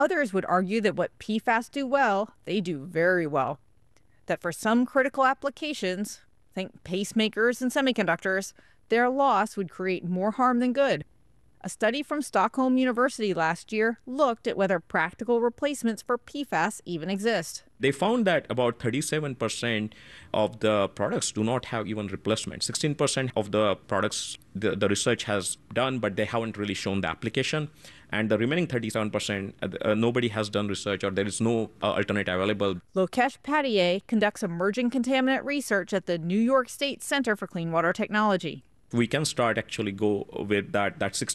Others would argue that what PFAS do well, they do very well. That for some critical applications, think pacemakers and semiconductors, their loss would create more harm than good. A study from Stockholm University last year looked at whether practical replacements for PFAS even exist. They found that about 37% of the products do not have even replacement. 16% of the products the research has done, but they haven't really shown the application. And the remaining 37%, nobody has done research or there is no alternative available. Lokesh Patier conducts emerging contaminant research at the New York State Center for Clean Water Technology. We can start actually go with that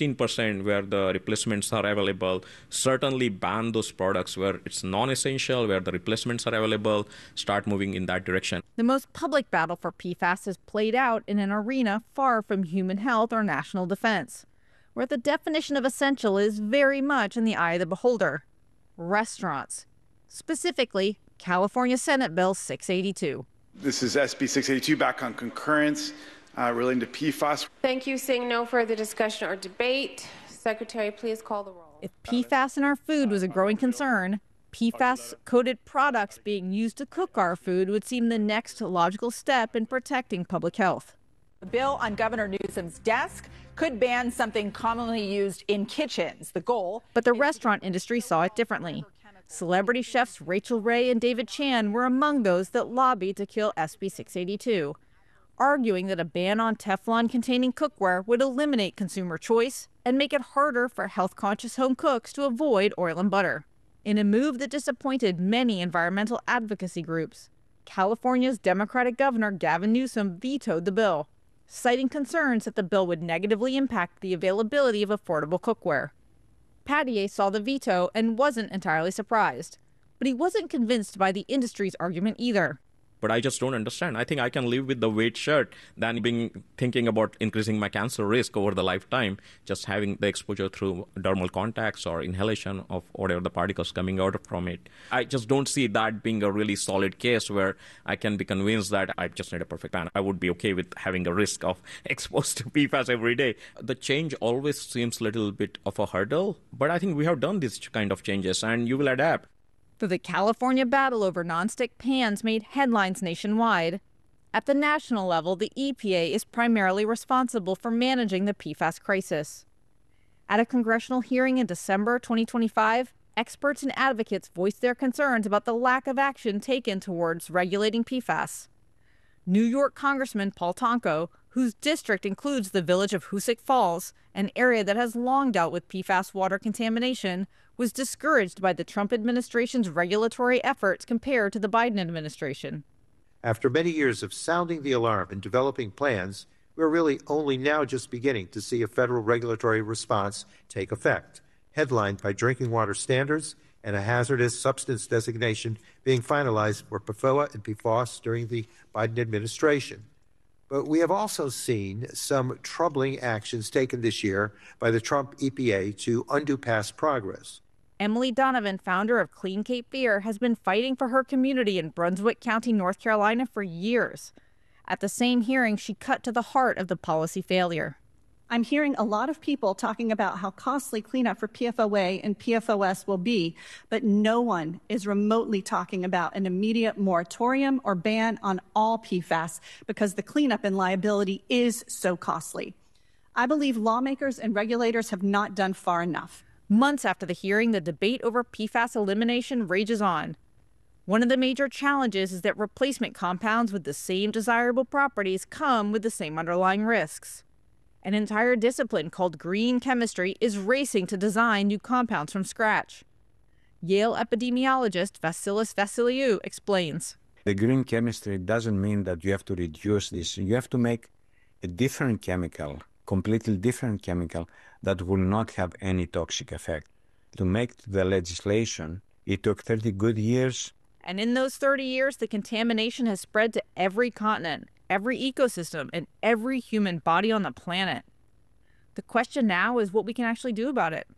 16% where the replacements are available, certainly ban those products where it's non-essential, where the replacements are available, start moving in that direction. The most public battle for PFAS is played out in an arena far from human health or national defense, where the definition of essential is very much in the eye of the beholder. Restaurants, specifically California Senate Bill 682. This is SB 682 back on concurrence. Relating to PFAS. Thank you. Seeing no further discussion or debate, Secretary, please call the roll. If PFAS in our food was a growing concern, PFAS-coated products being used to cook our food would seem the next logical step in protecting public health. The bill on Governor Newsom's desk could ban something commonly used in kitchens. The goal. But the restaurant industry saw it differently. Celebrity chefs Rachel Ray and David Chan were among those that lobbied to kill SB 682. Arguing that a ban on Teflon-containing cookware would eliminate consumer choice and make it harder for health-conscious home cooks to avoid oil and butter. In a move that disappointed many environmental advocacy groups, California's Democratic Governor Gavin Newsom vetoed the bill, citing concerns that the bill would negatively impact the availability of affordable cookware. Patier saw the veto and wasn't entirely surprised, but he wasn't convinced by the industry's argument either. But I just don't understand. I think I can live with the weight shirt than thinking about increasing my cancer risk over the lifetime, just having the exposure through dermal contacts or inhalation of whatever the particles coming out from it. I just don't see that being a really solid case where I can be convinced that I just need a perfect ban. I would be okay with having a risk of exposed to PFAS every day. The change always seems a little bit of a hurdle, but I think we have done these kind of changes and you will adapt. Though the California battle over nonstick pans made headlines nationwide, at the national level, the EPA is primarily responsible for managing the PFAS crisis. At a congressional hearing in December 2025, experts and advocates voiced their concerns about the lack of action taken towards regulating PFAS. New York Congressman Paul Tonko, whose district includes the village of Hoosick Falls, an area that has long dealt with PFAS water contamination, was discouraged by the Trump administration's regulatory efforts compared to the Biden administration. After many years of sounding the alarm and developing plans, we're really only now just beginning to see a federal regulatory response take effect, headlined by drinking water standards and a hazardous substance designation being finalized for PFOA and PFOS during the Biden administration. But we have also seen some troubling actions taken this year by the Trump EPA to undo past progress. Emily Donovan, founder of Clean Cape Fear, has been fighting for her community in Brunswick County, North Carolina for years. At the same hearing, she cut to the heart of the policy failure. I'm hearing a lot of people talking about how costly cleanup for PFOA and PFOS will be, but no one is remotely talking about an immediate moratorium or ban on all PFAS because the cleanup and liability is so costly. I believe lawmakers and regulators have not done far enough. Months after the hearing, the debate over PFAS elimination rages on. One of the major challenges is that replacement compounds with the same desirable properties come with the same underlying risks. An entire discipline called green chemistry is racing to design new compounds from scratch. Yale epidemiologist Vasilis Vassiliou explains. The green chemistry doesn't mean that you have to reduce this. You have to make a different chemical, completely different chemical that will not have any toxic effect. To make the legislation, it took 30 good years. And in those 30 years, the contamination has spread to every continent, every ecosystem, and every human body on the planet. The question now is what we can actually do about it.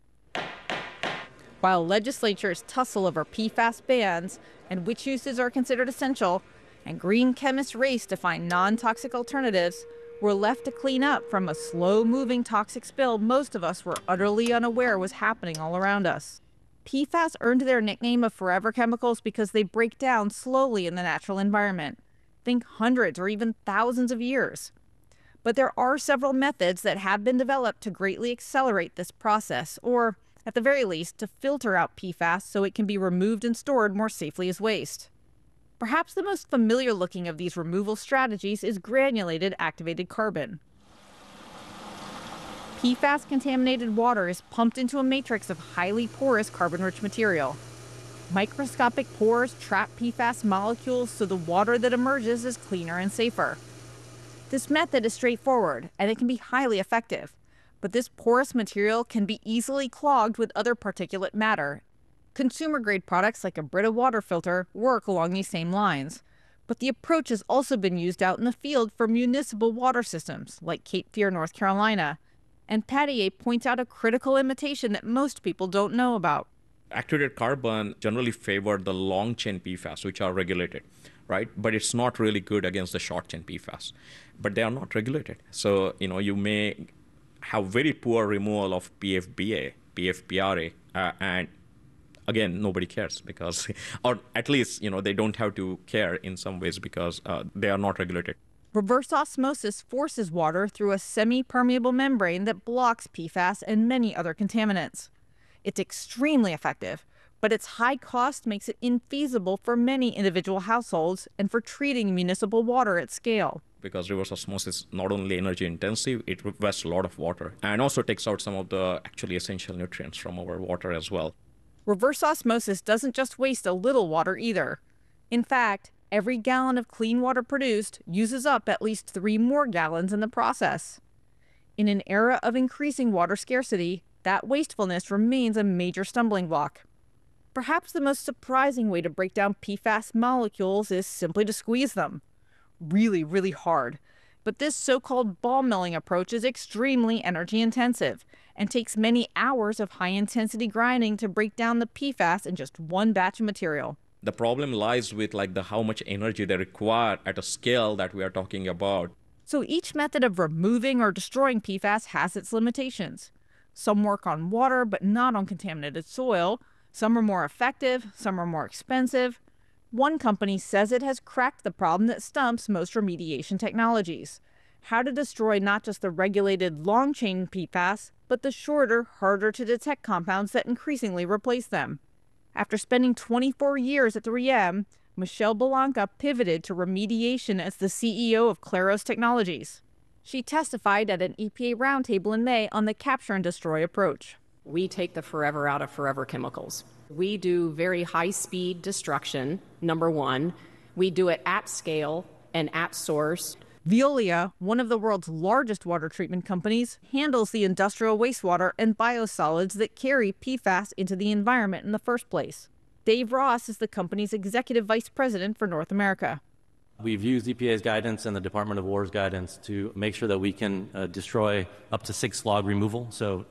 While legislatures tussle over PFAS bans and which uses are considered essential, and green chemists race to find non-toxic alternatives, we're left to clean up from a slow-moving toxic spill most of us were utterly unaware was happening all around us. PFAS earned their nickname of forever chemicals because they break down slowly in the natural environment. Think hundreds or even thousands of years. But there are several methods that have been developed to greatly accelerate this process, or at the very least, to filter out PFAS so it can be removed and stored more safely as waste. Perhaps the most familiar looking of these removal strategies is granulated activated carbon. PFAS-contaminated water is pumped into a matrix of highly porous carbon-rich material. Microscopic pores trap PFAS molecules so the water that emerges is cleaner and safer. This method is straightforward, and it can be highly effective. But this porous material can be easily clogged with other particulate matter. Consumer-grade products like a Brita water filter work along these same lines. But the approach has also been used out in the field for municipal water systems, like Cape Fear, North Carolina. And Pattier points out a critical limitation that most people don't know about. Activated carbon generally favor the long-chain PFAS, which are regulated, right? But it's not really good against the short-chain PFAS. But they are not regulated. So, you may have very poor removal of PFBA, PFPRA, and again, nobody cares because, or at least, they don't have to care in some ways because they are not regulated. Reverse osmosis forces water through a semi-permeable membrane that blocks PFAS and many other contaminants. It's extremely effective, but its high cost makes it infeasible for many individual households and for treating municipal water at scale. Because reverse osmosis is not only energy intensive, it wastes a lot of water and also takes out some of the actually essential nutrients from our water as well. Reverse osmosis doesn't just waste a little water either. In fact, every gallon of clean water produced uses up at least 3 more gallons in the process. In an era of increasing water scarcity, that wastefulness remains a major stumbling block. Perhaps the most surprising way to break down PFAS molecules is simply to squeeze them. Really, really hard. But this so-called ball milling approach is extremely energy intensive and takes many hours of high-intensity grinding to break down the PFAS in just one batch of material. The problem lies with how much energy they require at a scale that we are talking about. So each method of removing or destroying PFAS has its limitations. Some work on water but not on contaminated soil. Some are more effective, some are more expensive. One company says it has cracked the problem that stumps most remediation technologies: how to destroy not just the regulated long-chain PFAS, but the shorter, harder-to-detect compounds that increasingly replace them. After spending 24 years at 3M, Michelle Belanca pivoted to remediation as the CEO of Claros Technologies. She testified at an EPA roundtable in May on the capture and destroy approach. We take the forever out of forever chemicals. We do very high-speed destruction, number one. We do it at scale and at source. Veolia, one of the world's largest water treatment companies, handles the industrial wastewater and biosolids that carry PFAS into the environment in the first place. Dave Ross is the company's executive vice president for North America. We've used EPA's guidance and the Department of War's guidance to make sure that we can destroy up to 6 log removal, so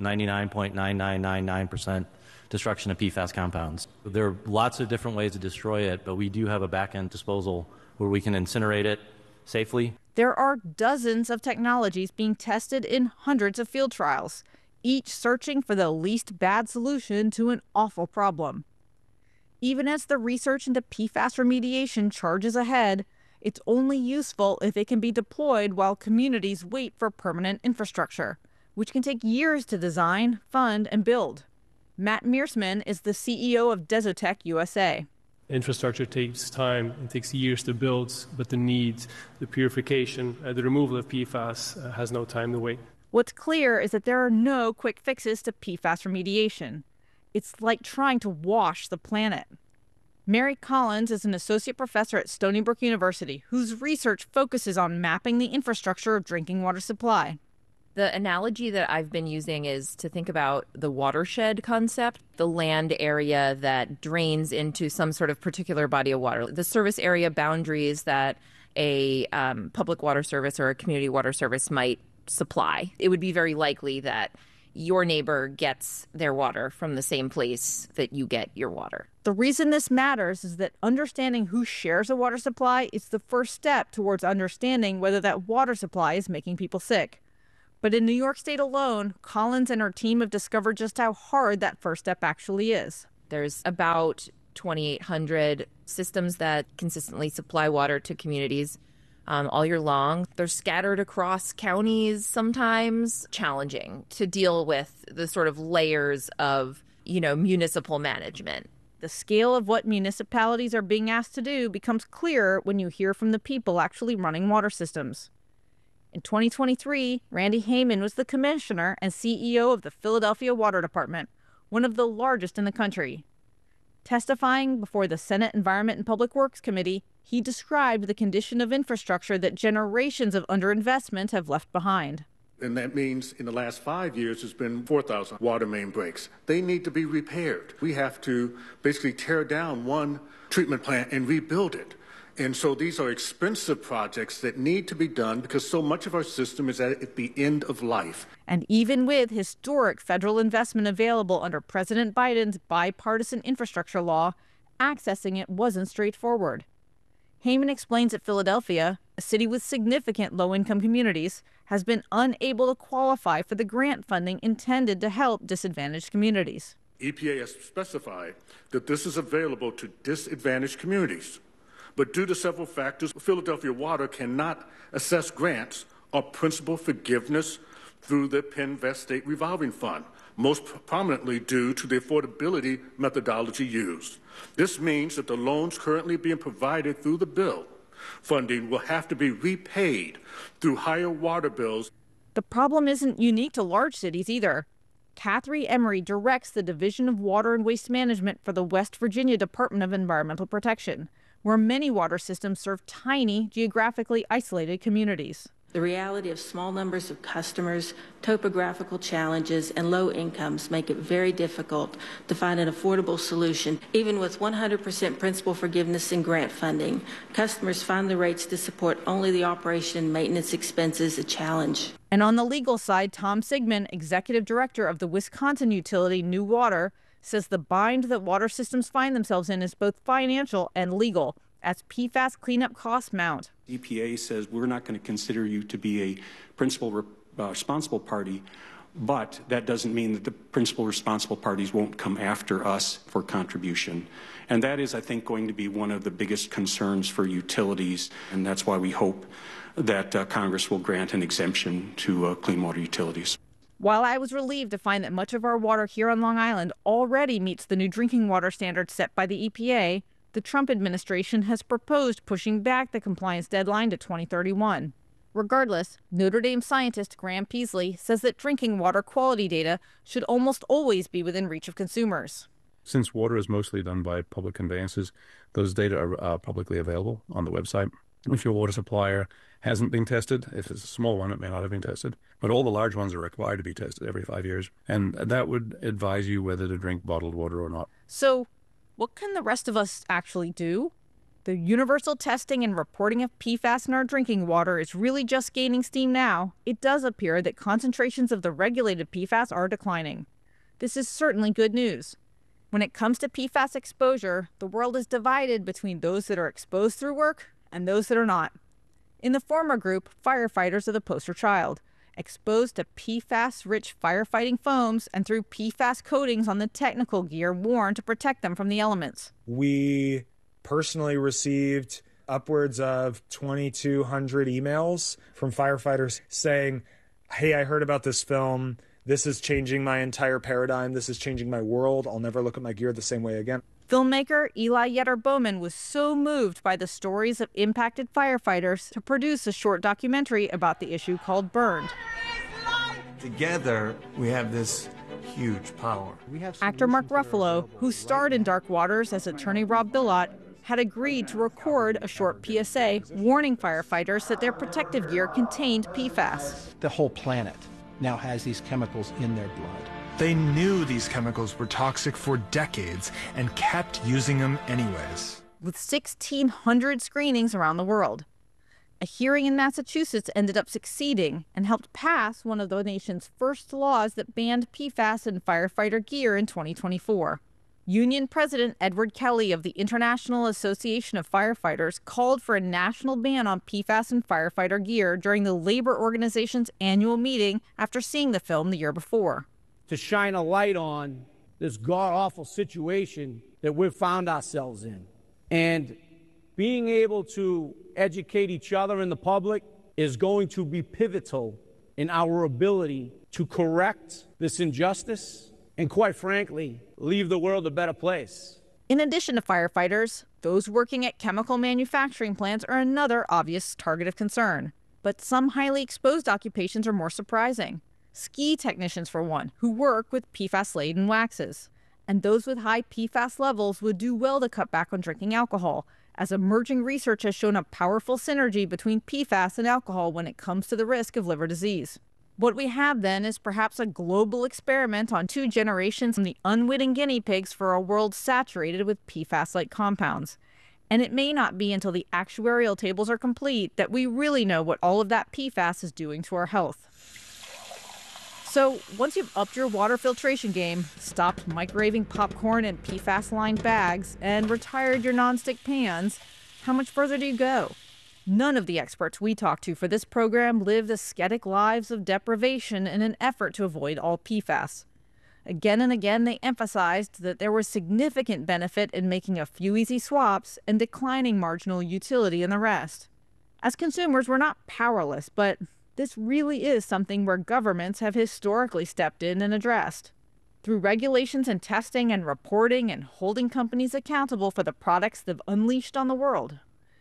99.9999% destruction of PFAS compounds. There are lots of different ways to destroy it, but we do have a back-end disposal where we can incinerate it safely. There are dozens of technologies being tested in hundreds of field trials, each searching for the least bad solution to an awful problem. Even as the research into PFAS remediation charges ahead, it's only useful if it can be deployed while communities wait for permanent infrastructure, which can take years to design, fund, and build. Matt Mearsman is the CEO of Desotech USA. Infrastructure takes time and takes years to build, but the needs, the purification, the removal of PFAS has no time to wait. What's clear is that there are no quick fixes to PFAS remediation. It's like trying to wash the planet. Mary Collins is an associate professor at Stony Brook University, whose research focuses on mapping the infrastructure of drinking water supply. The analogy that I've been using is to think about the watershed concept, the land area that drains into some sort of particular body of water, the service area boundaries that a public water service or a community water service might supply. It would be very likely that your neighbor gets their water from the same place that you get your water. The reason this matters is that understanding who shares a water supply is the first step towards understanding whether that water supply is making people sick. But in New York State alone, Collins and her team have discovered just how hard that first step actually is. There's about 2,800 systems that consistently supply water to communities all year long. They're scattered across counties, sometimes challenging to deal with the sort of layers of, municipal management. The scale of what municipalities are being asked to do becomes clearer when you hear from the people actually running water systems. In 2023, Randy Heyman was the commissioner and CEO of the Philadelphia Water Department, one of the largest in the country. Testifying before the Senate Environment and Public Works Committee, he described the condition of infrastructure that generations of underinvestment have left behind. And that means in the last 5 years, there's been 4,000 water main breaks. They need to be repaired. We have to basically tear down one treatment plant and rebuild it. And so these are expensive projects that need to be done because so much of our system is at the end of life. And even with historic federal investment available under President Biden's bipartisan infrastructure law, accessing it wasn't straightforward. Heyman explains that Philadelphia, a city with significant low-income communities, has been unable to qualify for the grant funding intended to help disadvantaged communities. EPA has specified that this is available to disadvantaged communities. But due to several factors, Philadelphia Water cannot assess grants or principal forgiveness through the PennVest State Revolving Fund, most prominently due to the affordability methodology used. This means that the loans currently being provided through the bill funding will have to be repaid through higher water bills. The problem isn't unique to large cities either. Catherine Emery directs the Division of Water and Waste Management for the West Virginia Department of Environmental Protection, where many water systems serve tiny, geographically isolated communities. The reality of small numbers of customers, topographical challenges, and low incomes make it very difficult to find an affordable solution. Even with 100% principal forgiveness and grant funding, customers find the rates to support only the operation and maintenance expenses a challenge. And on the legal side, Tom Sigmund, executive director of the Wisconsin utility New Water, says the bind that water systems find themselves in is both financial and legal, as PFAS cleanup costs mount. EPA says we're not going to consider you to be a principal responsible party, but that doesn't mean that the principal responsible parties won't come after us for contribution. And that is, I think, going to be one of the biggest concerns for utilities, and that's why we hope that Congress will grant an exemption to clean water utilities. While I was relieved to find that much of our water here on Long Island already meets the new drinking water standards set by the EPA, the Trump administration has proposed pushing back the compliance deadline to 2031. Regardless, Notre Dame scientist Graham Peasley says that drinking water quality data should almost always be within reach of consumers. Since water is mostly done by public conveyances, those data are publicly available on the website. If your water supplier hasn't been tested, if it's a small one, it may not have been tested. But all the large ones are required to be tested every 5 years. And that would advise you whether to drink bottled water or not. So what can the rest of us actually do? The universal testing and reporting of PFAS in our drinking water is really just gaining steam now. It does appear that concentrations of the regulated PFAS are declining. This is certainly good news. When it comes to PFAS exposure, the world is divided between those that are exposed through work and those that are not. In the former group, firefighters are the poster child, exposed to PFAS-rich firefighting foams and through PFAS coatings on the technical gear worn to protect them from the elements. We personally received upwards of 2,200 emails from firefighters saying, hey, I heard about this film. This is changing my entire paradigm. This is changing my world. I'll never look at my gear the same way again. Filmmaker Eli Yetter-Bowman was so moved by the stories of impacted firefighters to produce a short documentary about the issue called Burned. Together, we have this huge power. Actor Mark Ruffalo, who starred in Dark Waters as attorney Rob Bilott, had agreed to record a short PSA warning firefighters that their protective gear contained PFAS. The whole planet now has these chemicals in their blood. They knew these chemicals were toxic for decades and kept using them anyways. With 1,600 screenings around the world. A hearing in Massachusetts ended up succeeding and helped pass one of the nation's first laws that banned PFAS in firefighter gear in 2024. Union President Edward Kelly of the International Association of Firefighters called for a national ban on PFAS in firefighter gear during the labor organization's annual meeting after seeing the film the year before. To shine a light on this god-awful situation that we've found ourselves in. And being able to educate each other and the public is going to be pivotal in our ability to correct this injustice and, quite frankly, leave the world a better place. In addition to firefighters, those working at chemical manufacturing plants are another obvious target of concern. But some highly exposed occupations are more surprising. Ski technicians, for one, who work with PFAS-laden waxes. And those with high PFAS levels would do well to cut back on drinking alcohol, as emerging research has shown a powerful synergy between PFAS and alcohol when it comes to the risk of liver disease. What we have then is perhaps a global experiment on 2 generations from the unwitting guinea pigs for a world saturated with PFAS-like compounds. And it may not be until the actuarial tables are complete that we really know what all of that PFAS is doing to our health. So once you've upped your water filtration game, stopped microwaving popcorn in PFAS-lined bags, and retired your nonstick pans, how much further do you go? None of the experts we talked to for this program lived ascetic lives of deprivation in an effort to avoid all PFAS. Again and again, they emphasized that there was significant benefit in making a few easy swaps and declining marginal utility in the rest. As consumers, we're not powerless, but this really is something where governments have historically stepped in and addressed. Through regulations and testing and reporting and holding companies accountable for the products they've unleashed on the world.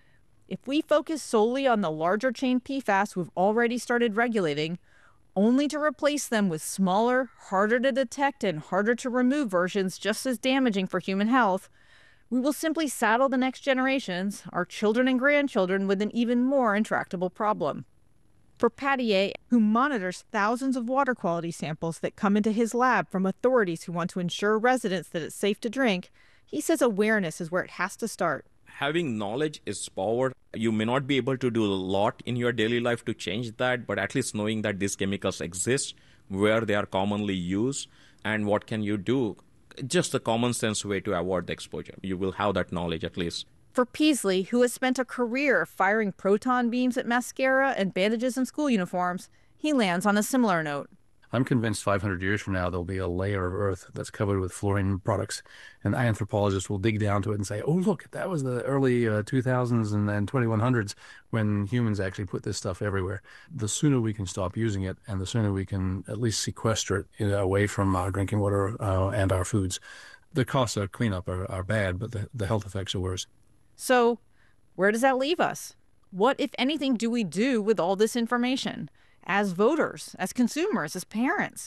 If we focus solely on the larger chain PFAS we've already started regulating, only to replace them with smaller, harder to detect and harder to remove versions just as damaging for human health, we will simply saddle the next generations, our children and grandchildren, with an even more intractable problem. For Pattier, who monitors thousands of water quality samples that come into his lab from authorities who want to ensure residents that it's safe to drink, he says awareness is where it has to start. Having knowledge is power. You may not be able to do a lot in your daily life to change that, but at least knowing that these chemicals exist, where they are commonly used, and what can you do, just a common sense way to avoid the exposure. You will have that knowledge at least. For Peasley, who has spent a career firing proton beams at mascara and bandages in school uniforms, he lands on a similar note. I'm convinced 500 years from now there'll be a layer of Earth that's covered with fluorine products, and anthropologists will dig down to it and say, oh, look, that was the early 2000s and 2100s when humans actually put this stuff everywhere. The sooner we can stop using it, and the sooner we can at least sequester it away from our drinking water and our foods. The costs of cleanup are bad, but the health effects are worse. So where does that leave us? What, if anything, do we do with all this information? As voters, as consumers, as parents?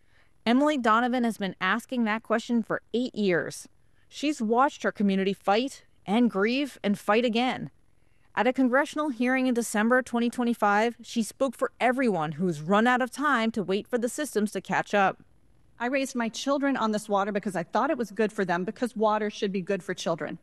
Emily Donovan has been asking that question for 8 years. She's watched her community fight and grieve and fight again. At a congressional hearing in December 2025, she spoke for everyone who's run out of time to wait for the systems to catch up. I raised my children on this water because I thought it was good for them, because water should be good for children.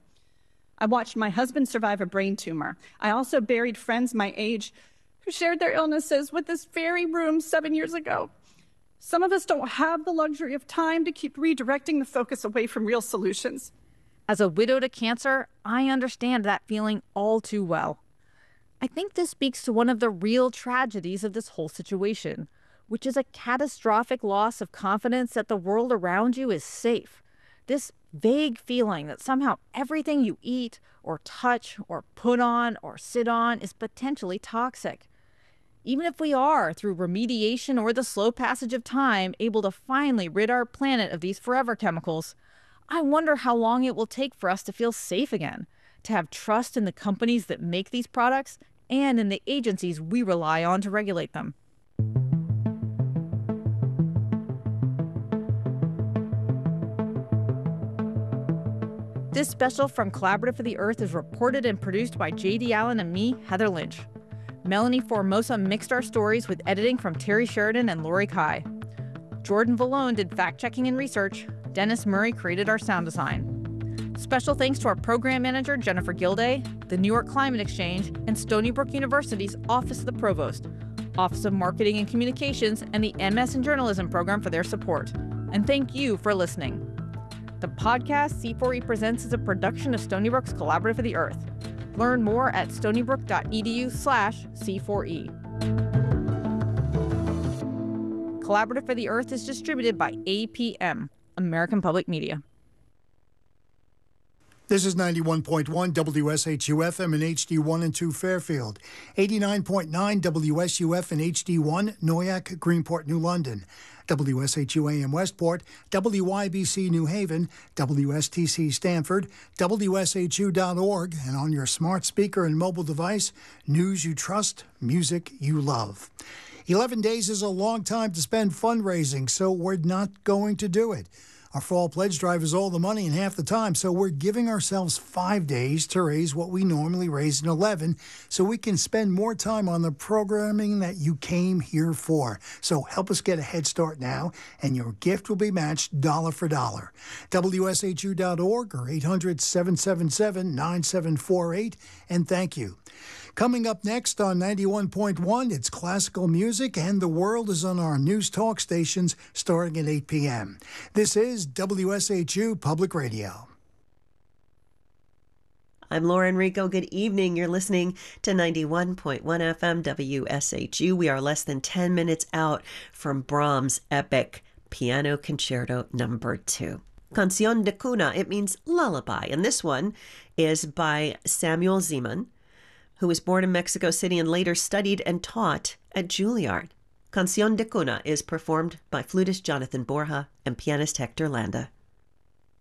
I watched my husband survive a brain tumor. I also buried friends my age who shared their illnesses with this very room 7 years ago. Some of us don't have the luxury of time to keep redirecting the focus away from real solutions. As a widow to cancer, I understand that feeling all too well. I think this speaks to one of the real tragedies of this whole situation, which is a catastrophic loss of confidence that the world around you is safe. This vague feeling that somehow everything you eat or touch or put on or sit on is potentially toxic. Even if we are, through remediation or the slow passage of time, able to finally rid our planet of these forever chemicals, I wonder how long it will take for us to feel safe again, to have trust in the companies that make these products and in the agencies we rely on to regulate them. This special from Collaborative for the Earth is reported and produced by J.D. Allen and me, Heather Lynch. Melanie Formosa mixed our stories with editing from Terry Sheridan and Lori Kai. Jordan Vallone did fact-checking and research. Dennis Murray created our sound design. Special thanks to our program manager, Jennifer Gilday, the New York Climate Exchange, and Stony Brook University's Office of the Provost, Office of Marketing and Communications, and the MS in Journalism program for their support. And thank you for listening. The podcast C4E Presents is a production of Stony Brook's Collaborative for the Earth. Learn more at stonybrook.edu/C4E. Collaborative for the Earth is distributed by APM, American Public Media. This is 91.1 WSHU-FM in HD1 and 2 Fairfield, 89.9 WSU-F in HD1 Noyak, Greenport, New London, WSHU-AM Westport, WYBC New Haven, WSTC Stanford, WSHU.org, and on your smart speaker and mobile device, news you trust, music you love. 11 days is a long time to spend fundraising, so we're not going to do it. Our fall pledge drive is all the money in half the time, so we're giving ourselves 5 days to raise what we normally raise in 11, so we can spend more time on the programming that you came here for. So help us get a head start now, and your gift will be matched dollar for dollar. WSHU.org or 800-777-9748, and thank you. Coming up next on 91.1, it's classical music, and the world is on our news talk stations starting at 8 p.m. This is WSHU Public Radio. I'm Laura Enrico. Good evening. You're listening to 91.1 FM WSHU. We are less than 10 minutes out from Brahms' epic Piano Concerto No. 2. Canción de Cuna, it means lullaby, and this one is by Samuel Zeman, who was born in Mexico City and later studied and taught at Juilliard. Canción de Cuna is performed by flutist Jonathan Borja and pianist Hector Landa.